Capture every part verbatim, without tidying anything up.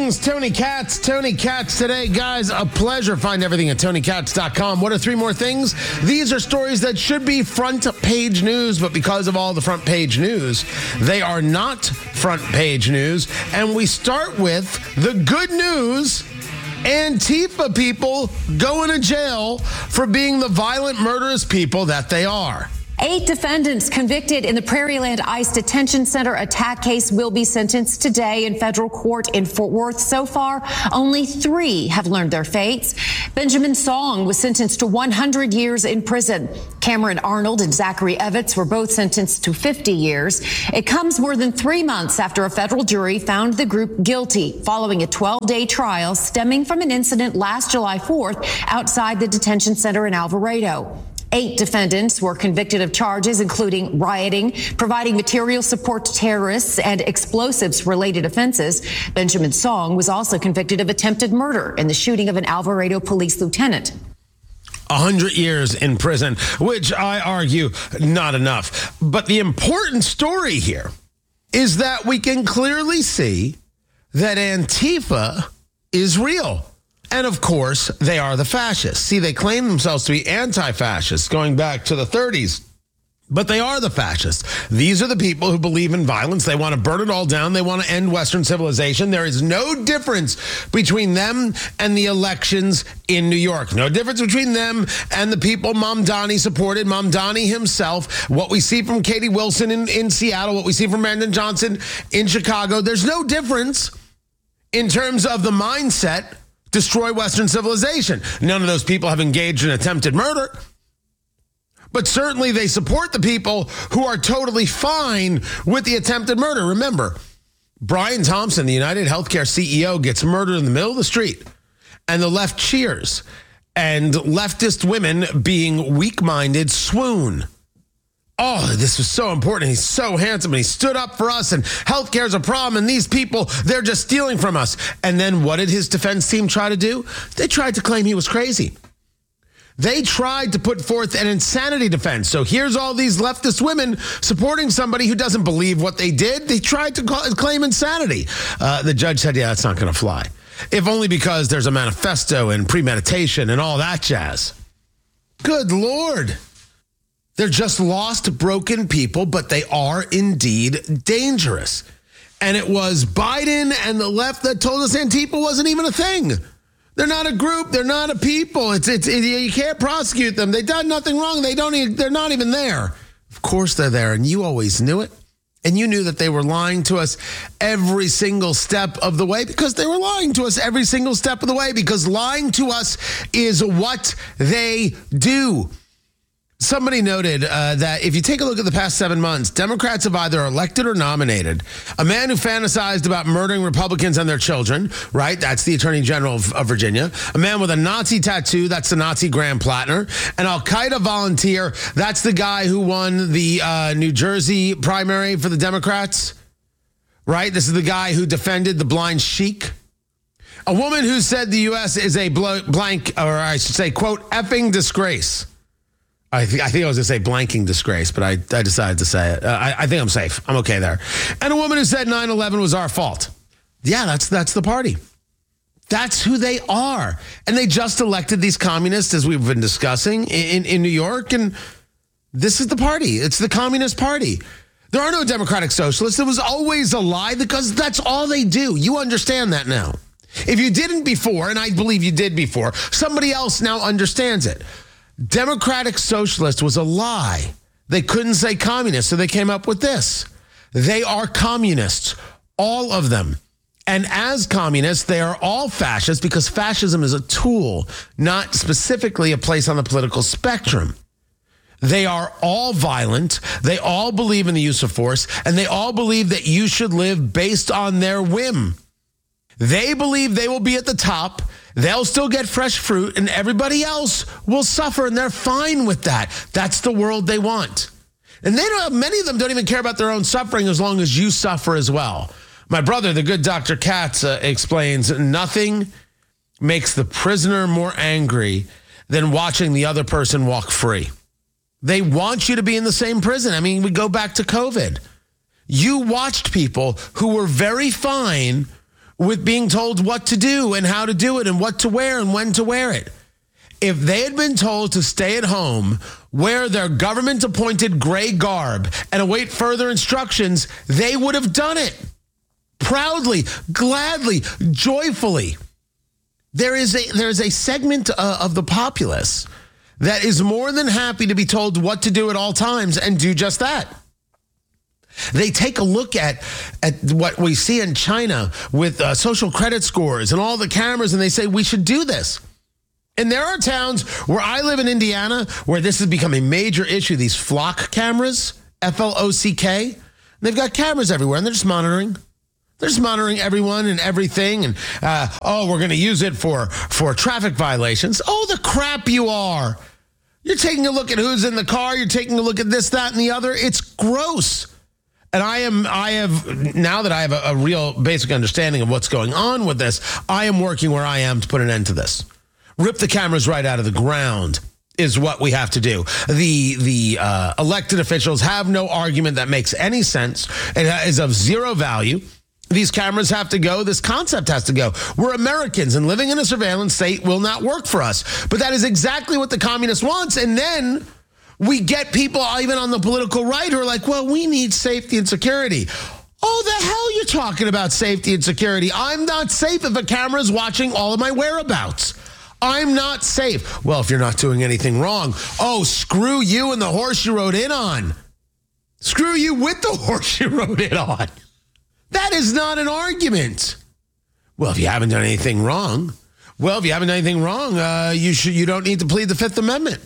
things. Tony Katz, Tony Katz today. Guys, a pleasure. Find everything at tony katz dot com. What are three more things? These are stories that should be front page news, but because of all the front page news, they are not front page news. And we start with the good news. Antifa people going to jail for being the violent, murderous people that they are. Eight defendants convicted in the Prairieland ICE Detention Center attack case will be sentenced today in federal court in Fort Worth. So far, only three have learned their fates. Benjamin Song was sentenced to one hundred years in prison. Cameron Arnold and Zachary Evitz were both sentenced to fifty years. It comes more than three months after a federal jury found the group guilty following a twelve-day trial stemming from an incident last July fourth outside the detention center in Alvarado. Eight defendants were convicted of charges including rioting, providing material support to terrorists, and explosives-related offenses. Benjamin Song was also convicted of attempted murder in the shooting of an Alvarado police lieutenant. A hundred years in prison, which I argue not enough. But the important story here is that we can clearly see that Antifa is real. And of course, they are the fascists. See, they claim themselves to be anti-fascists going back to the thirties. But they are the fascists. These are the people who believe in violence. They want to burn it all down. They want to end Western civilization. There is no difference between them and the elections in New York. No difference between them and the people Mamdani supported. Mamdani himself, what we see from Katie Wilson in, in Seattle, what we see from Brandon Johnson in Chicago. There's no difference in terms of the mindset. Destroy Western civilization. None of those people have engaged in attempted murder. But certainly they support the people who are totally fine with the attempted murder. Remember, Brian Thompson, the United Healthcare C E O, gets murdered in the middle of the street, and the left cheers, and leftist women, being weak-minded, swoon. Oh, this was so important. He's so handsome, and he stood up for us, and healthcare is a problem, and these people, they're just stealing from us. And then what did his defense team try to do? They tried to claim he was crazy. They tried to put forth an insanity defense. So here's all these leftist women supporting somebody who doesn't believe what they did. They tried to call, claim insanity. Uh, the judge said, yeah, that's not going to fly. If only because there's a manifesto and premeditation and all that jazz. Good Lord. They're just lost, broken people, but they are indeed dangerous. And it was Biden and the left that told us Antifa wasn't even a thing. They're not a group. They're not a people. It's it's it, you can't prosecute them. They've done nothing wrong. They don't. Even, they're not even there. Of course they're there, and you always knew it. And you knew that they were lying to us every single step of the way because they were lying to us every single step of the way because lying to us is what they do. Somebody noted uh, that if you take a look at the past seven months, Democrats have either elected or nominated a man who fantasized about murdering Republicans and their children, right? That's the Attorney General of, of Virginia. A man with a Nazi tattoo, that's the Nazi Graham Plattner. An Al-Qaeda volunteer, that's the guy who won the uh, New Jersey primary for the Democrats, right? This is the guy who defended the blind sheik. A woman who said the U S is a blank, or I should say, quote, effing disgrace. I, th- I think I was going to say blanking disgrace, but I, I decided to say it. Uh, I, I think I'm safe. I'm okay there. And a woman who said nine eleven was our fault. Yeah, that's that's the party. That's who they are. And they just elected these communists, as we've been discussing, in, in New York. And this is the party. It's the Communist Party. There are no democratic socialists. It was always a lie because that's all they do. You understand that now. If you didn't before, and I believe you did before, somebody else now understands it. Democratic socialist was a lie. They couldn't say communist, so they came up with this. They are communists, all of them. And as communists, they are all fascists because fascism is a tool, not specifically a place on the political spectrum. They are all violent. They all believe in the use of force, and they all believe that you should live based on their whim. They believe they will be at the top. They'll still get fresh fruit, and everybody else will suffer, and they're fine with that. That's the world they want. And they don't. Many of them don't even care about their own suffering as long as you suffer as well. My brother, the good Doctor Katz, uh, explains nothing makes the prisoner more angry than watching the other person walk free. They want you to be in the same prison. I mean, we go back to COVID. You watched people who were very fine with being told what to do and how to do it and what to wear and when to wear it. If they had been told to stay at home, wear their government-appointed gray garb, and await further instructions, they would have done it. Proudly, gladly, joyfully. There is a, there is a segment uh, of the populace that is more than happy to be told what to do at all times and do just that. They take a look at, at what we see in China with uh, social credit scores and all the cameras, and they say we should do this. And there are towns where I live in Indiana where this has become a major issue, these flock cameras, F L O C K. They've got cameras everywhere, and they're just monitoring. They're just monitoring everyone and everything. And, uh, oh, we're going to use it for, for traffic violations. Oh, the crap you are. You're taking a look at who's in the car. You're taking a look at this, that, and the other. It's gross. And I am, I have, now that I have a, a real basic understanding of what's going on with this, I am working where I am to put an end to this. Rip the cameras right out of the ground is what we have to do. The the uh, elected officials have no argument that makes any sense. It is of zero value. These cameras have to go. This concept has to go. We're Americans, and living in a surveillance state will not work for us. But that is exactly what the communist wants. And then we get people even on the political right who are like, well, we need safety and security. Oh, the hell you're talking about safety and security. I'm not safe if a camera is watching all of my whereabouts. I'm not safe. Well, if you're not doing anything wrong, oh, screw you and the horse you rode in on. Screw you with the horse you rode in on. That is not an argument. Well, if you haven't done anything wrong, well, if you haven't done anything wrong, uh, you should. You don't need to plead the Fifth Amendment.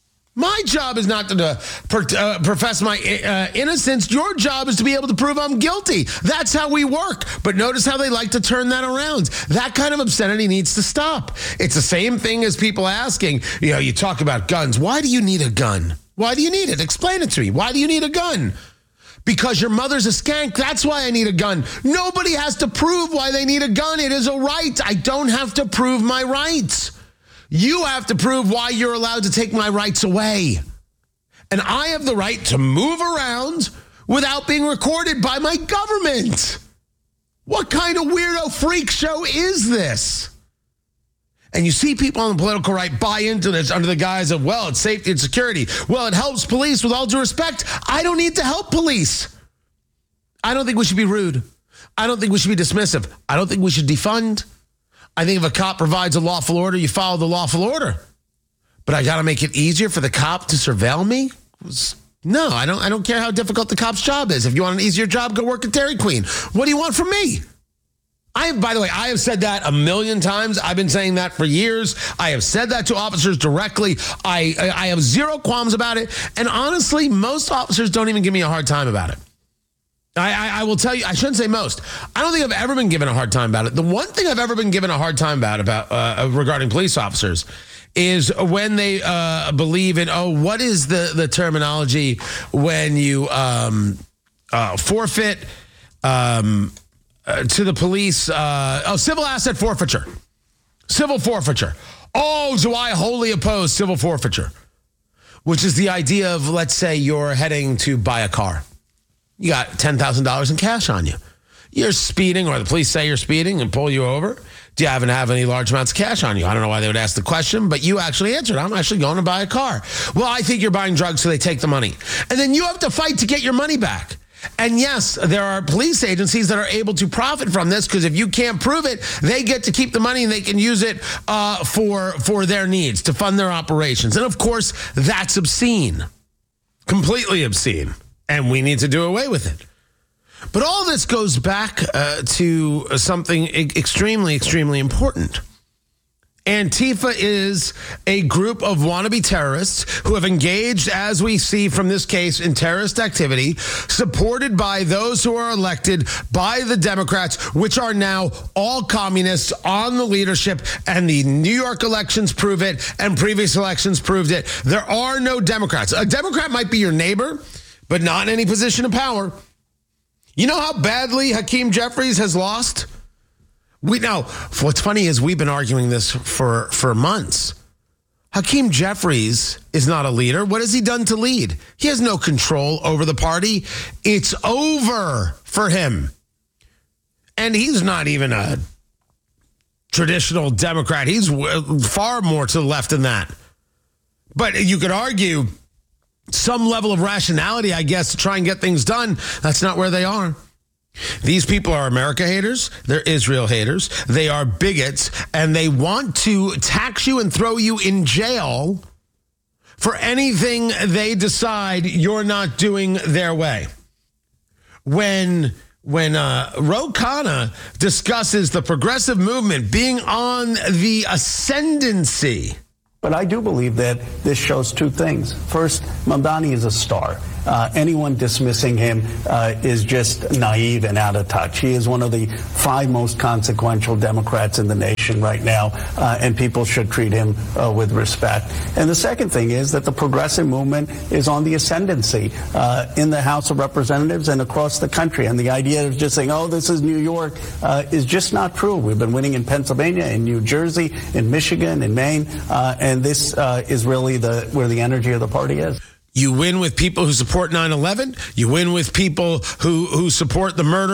My job is not to uh, per, uh, profess my uh, innocence. Your job is to be able to prove I'm guilty. That's how we work. But notice how they like to turn that around. That kind of obscenity needs to stop. It's the same thing as people asking, you know, you talk about guns. Why do you need a gun? Why do you need it? Explain it to me. Why do you need a gun? Because your mother's a skank. That's why I need a gun. Nobody has to prove why they need a gun. It is a right. I don't have to prove my rights. You have to prove why you're allowed to take my rights away. And I have the right to move around without being recorded by my government. What kind of weirdo freak show is this? And you see people on the political right buy into this under the guise of, well, it's safety and security. Well, it helps police. With all due respect, I don't need to help police. I don't think we should be rude. I don't think we should be dismissive. I don't think we should defund. I think if a cop provides a lawful order, you follow the lawful order. But I got to make it easier for the cop to surveil me? No, I don't I don't care how difficult the cop's job is. If you want an easier job, go work at Dairy Queen. What do you want from me? I, by the way, I have said that a million times. I've been saying that for years. I have said that to officers directly. I, I, I have zero qualms about it. And honestly, most officers don't even give me a hard time about it. I, I, I will tell you, I shouldn't say most. I don't think I've ever been given a hard time about it. The one thing I've ever been given a hard time about, about uh, regarding police officers is when they uh, believe in, oh, what is the, the terminology when you um, uh, forfeit um, uh, to the police, uh, oh, civil asset forfeiture, civil forfeiture. Oh, do I wholly oppose civil forfeiture, which is the idea of, let's say you're heading to buy a car. You got ten thousand dollars in cash on you. You're speeding, or the police say you're speeding and pull you over. Do you happen to have any large amounts of cash on you? I don't know why they would ask the question, but you actually answered. I'm actually going to buy a car. Well, I think you're buying drugs, so they take the money. And then you have to fight to get your money back. And yes, there are police agencies that are able to profit from this, because if you can't prove it, they get to keep the money and they can use it uh, for, for their needs, to fund their operations. And of course, that's obscene. Completely obscene. And we need to do away with it. But all this goes back uh, to something e- extremely, extremely important. Antifa is a group of wannabe terrorists who have engaged, as we see from this case, in terrorist activity, supported by those who are elected by the Democrats, which are now all communists on the leadership. And the New York elections prove it, and previous elections proved it. There are no Democrats. A Democrat might be your neighbor, but not in any position of power. You know how badly Hakeem Jeffries has lost? We know. What's funny is we've been arguing this for, for months. Hakeem Jeffries is not a leader. What has he done to lead? He has no control over the party. It's over for him. And he's not even a traditional Democrat. He's far more to the left than that. But you could argue some level of rationality, I guess, to try and get things done. That's not where they are. These people are America haters. They're Israel haters. They are bigots, and they want to tax you and throw you in jail for anything they decide you're not doing their way. When when uh, Ro Khanna discusses the progressive movement being on the ascendancy. But I do believe that this shows two things. First, Mamdani is a star. Uh, anyone dismissing him uh, is just naive and out of touch. He is one of the five most consequential Democrats in the nation right now, uh, and people should treat him uh, with respect. And the second thing is that the progressive movement is on the ascendancy uh, in the House of Representatives and across the country. And the idea of just saying, oh, this is New York, uh, is just not true. We've been winning in Pennsylvania, in New Jersey, in Michigan, in Maine, uh, and this uh, is really the where the energy of the party is. You win with people who support nine eleven. You win with people who, who support the murder